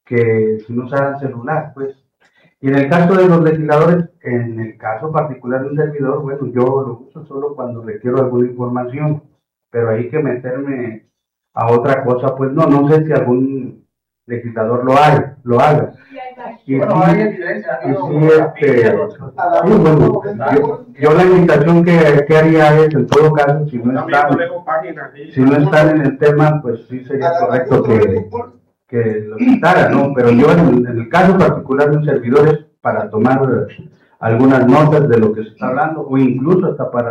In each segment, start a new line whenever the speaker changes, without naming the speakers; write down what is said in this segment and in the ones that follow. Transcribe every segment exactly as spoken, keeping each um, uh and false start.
que si no usaran celular, pues. Y en el caso de los legisladores, en el caso particular de un servidor, bueno, yo lo uso solo cuando requiero alguna información, pero hay que meterme a otra cosa, pues no, no sé si algún legislador lo haga, lo haga. Y sí, y sí, este, sí, bueno, yo, yo la invitación que, que haría es, en todo caso, si no están, si no están en el tema, pues sí sería correcto que, que lo quitara, ¿no? Pero yo en, en el caso particular de un servidor es para tomar algunas notas de lo que se está hablando o incluso hasta para...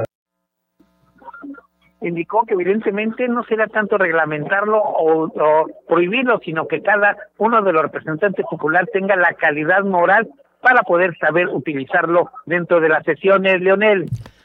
Indicó que evidentemente no será tanto reglamentarlo o, o prohibirlo, sino que cada uno de los representantes populares tenga la calidad moral para poder saber utilizarlo dentro de las sesiones, Leonel.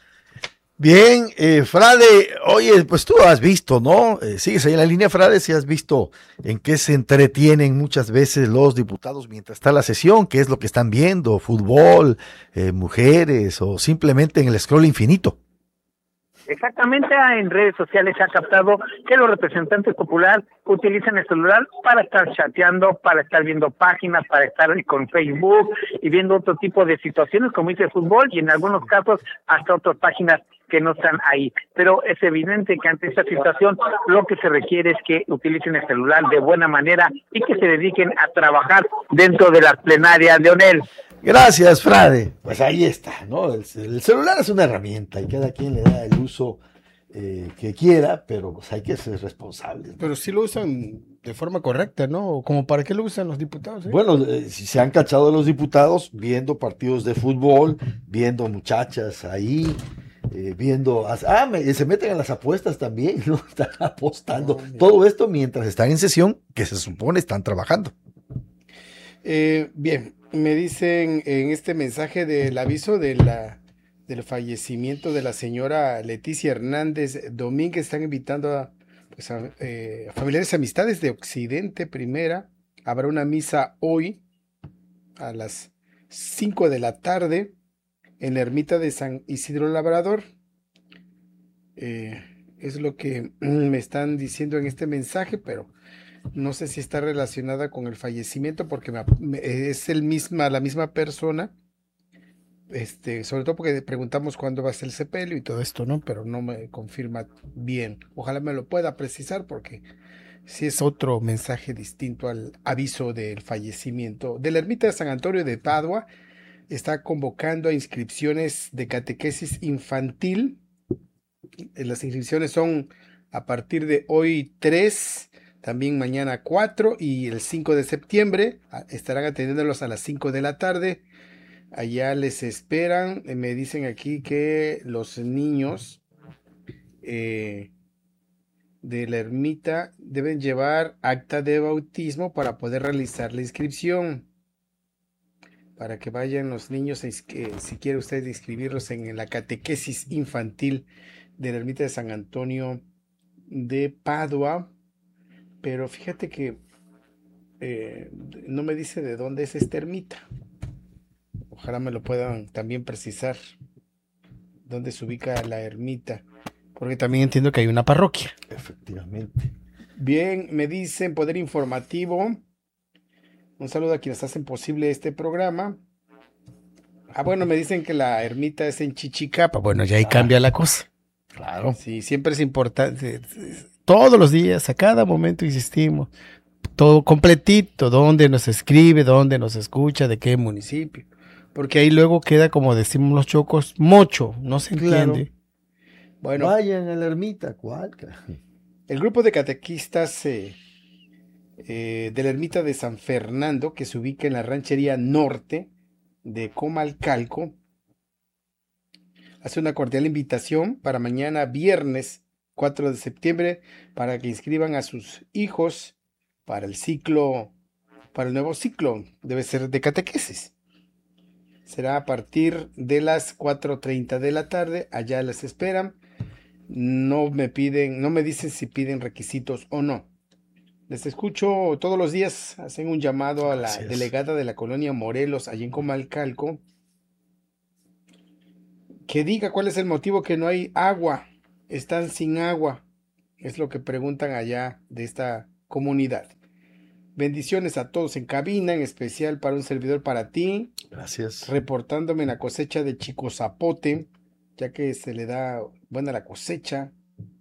Bien, eh, Frade, oye, pues tú has visto, ¿no? Eh, sigues ahí en la línea, Frade, si has visto en qué se entretienen muchas veces los diputados mientras está la sesión, qué es lo que están viendo, fútbol, eh, mujeres o simplemente en el scroll infinito.
Exactamente, en redes sociales se ha captado que los representantes populares utilizan el celular para estar chateando, para estar viendo páginas, para estar con Facebook y viendo otro tipo de situaciones, como dice fútbol, y en algunos casos hasta otras páginas que no están ahí. Pero es evidente que ante esta situación lo que se requiere es que utilicen el celular de buena manera y que se dediquen a trabajar dentro de las plenarias, Leonel.
Gracias, Frade. Pues ahí está, ¿no? El, el celular es una herramienta y cada quien le da el uso eh, que quiera, pero pues hay que ser responsables, ¿no?
Pero sí lo usan de forma correcta, ¿no? ¿Como para qué lo usan los diputados? ¿Eh?
Bueno, eh, si se han cachado los diputados viendo partidos de fútbol, viendo muchachas ahí, eh, viendo... Ah, me, se meten en las apuestas también, ¿no? Están apostando. Oh, todo esto mientras están en sesión, que se supone están trabajando.
Eh, bien. Me dicen en este mensaje del aviso de la, del fallecimiento de la señora Leticia Hernández Domínguez, están invitando a, pues a, eh, a familiares y amistades de Occidente Primera. Habrá una misa hoy a las cinco de la tarde en la ermita de San Isidro Labrador. Eh, es lo que me están diciendo en este mensaje, pero no sé si está relacionada con el fallecimiento porque me, me, es el misma, la misma persona, este, sobre todo porque preguntamos cuándo va a ser el sepelio y todo esto, ¿no? Pero no me confirma bien. Ojalá me lo pueda precisar porque si es otro mensaje distinto al aviso del fallecimiento. De la ermita de San Antonio de Padua está convocando a inscripciones de catequesis infantil. Las inscripciones son a partir de hoy tres, también mañana cuatro y el cinco de septiembre. Estarán atendiéndolos a las cinco de la tarde. Allá les esperan. Me dicen aquí que los niños eh, de la ermita deben llevar acta de bautismo para poder realizar la inscripción. Para que vayan los niños, eh, si quiere usted inscribirlos en la catequesis infantil de la ermita de San Antonio de Padua. Pero fíjate que eh, no me dice de dónde es esta ermita. Ojalá me lo puedan también precisar dónde se ubica la ermita, porque también entiendo que hay una parroquia.
Efectivamente.
Bien, me dicen Poder Informativo. Un saludo a quienes hacen posible este programa. Ah, bueno, me dicen que la ermita es en Chichicapa. Bueno, ya ahí ah, cambia la cosa.
Claro.
Sí, siempre es importante. Todos los días, a cada momento insistimos. Todo completito, dónde nos escribe, dónde nos escucha, de qué municipio. Porque ahí luego queda, como decimos los chocos, mocho, no se
Claro.
entiende. Bueno,
vayan a la ermita, ¿cuál?
El grupo de catequistas eh, eh, de la ermita de San Fernando, que se ubica en la ranchería norte de Comalcalco, hace una cordial invitación para mañana viernes cuatro de septiembre para que inscriban a sus hijos para el ciclo, para el nuevo ciclo, debe ser de catequesis. Será a partir de las cuatro treinta de la tarde, allá les esperan. No me piden, no me dicen si piden requisitos o no. Les escucho todos los días, hacen un llamado a la Gracias. delegada de la colonia Morelos, allí en Comalcalco, que diga cuál es el motivo que no hay agua, están sin agua, es lo que preguntan allá de esta comunidad. Bendiciones a todos en cabina, en especial para un servidor para ti.
Gracias.
Reportándome en la cosecha de Chico Zapote, ya que se le da buena la cosecha.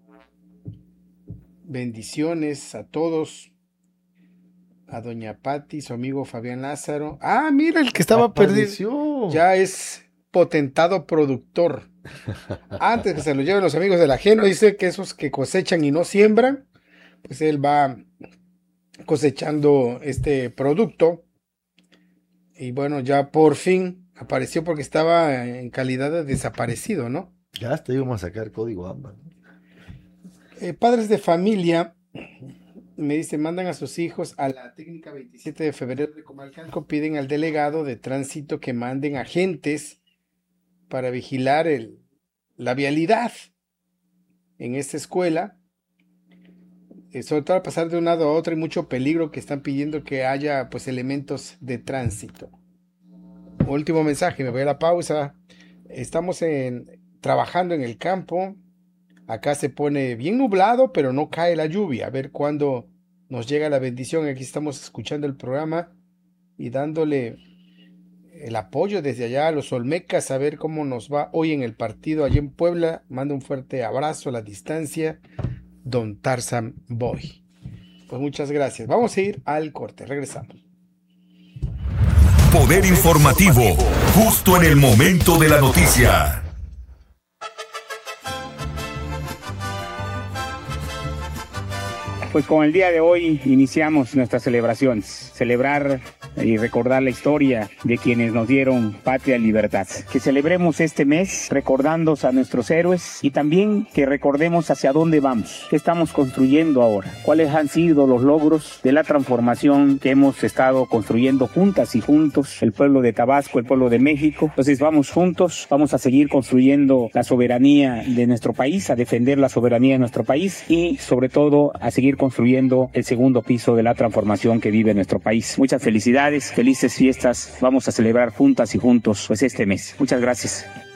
Bendiciones a todos. A doña Patti, su amigo Fabián Lázaro. Ah, mira, el que estaba perdido. Ya es potentado productor. Antes que se lo lleven los amigos del ajeno, dice que esos que cosechan y no siembran, pues él va cosechando este producto. Y bueno, ya por fin apareció porque estaba en calidad de desaparecido, ¿no?
Ya hasta íbamos a sacar código AMBA.
Eh, padres de familia, me dice, mandan a sus hijos a la técnica veintisiete de febrero de Comalcalco, piden al delegado de tránsito que manden agentes para vigilar el, la vialidad en esta escuela. Eh, sobre todo al pasar de un lado a otro hay mucho peligro, que están pidiendo que haya pues elementos de tránsito. Último mensaje, me voy a la pausa. Estamos en, trabajando en el campo. Acá se pone bien nublado, pero no cae la lluvia. A ver cuándo nos llega la bendición. Aquí estamos escuchando el programa y dándole el apoyo desde allá a los Olmecas, a ver cómo nos va hoy en el partido allí en Puebla. Mando un fuerte abrazo a la distancia, don Tarzan Boy. Pues muchas gracias. Vamos a ir al corte. Regresamos.
Poder informativo, justo en el momento de la noticia.
Pues con el día de hoy iniciamos nuestras celebraciones, celebrar y recordar la historia de quienes nos dieron patria y libertad. Que celebremos este mes recordando a nuestros héroes y también que recordemos hacia dónde vamos, qué estamos construyendo ahora, cuáles han sido los logros de la transformación que hemos estado construyendo juntas y juntos, el pueblo de Tabasco, el pueblo de México. Entonces vamos juntos, vamos a seguir construyendo la soberanía de nuestro país, a defender la soberanía de nuestro país y sobre todo a seguir construyendo el segundo piso de la transformación que vive nuestro país. Muchas felicidades, felices fiestas, vamos a celebrar juntas y juntos pues este mes. Muchas gracias.